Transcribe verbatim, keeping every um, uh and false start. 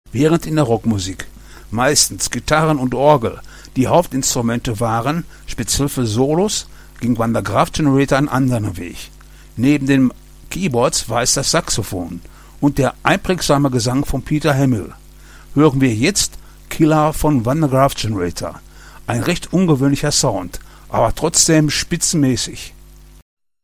Während in der Rockmusik meistens Gitarren und Orgel die Hauptinstrumente waren, speziell für Solos, ging Van der Graaf Generator einen anderen Weg. Neben den Keyboards war es das Saxophon und der einprägsame Gesang von Peter Hamill. Hören wir jetzt Killer von Van der Graaf Generator. Ein recht ungewöhnlicher Sound, aber trotzdem spitzenmäßig.